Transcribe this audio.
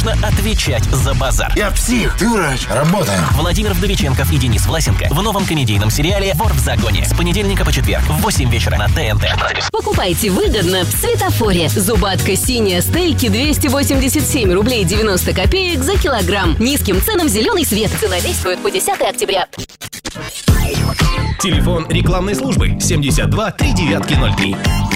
нужно отвечать за базар. Я псих, ты врач, работаем. Владимир Вдовиченков и Денис Власенко в новом комедийном сериале «Вор в загоне» с понедельника по четверг в 8 вечера на ТНТ. Покупайте выгодно в Светофоре. Зубатка синяя стейки 287 рублей 90 копеек за килограмм. Низким ценам зеленый свет. Цена действует по 10 октября. Телефон рекламной службы 72 3903.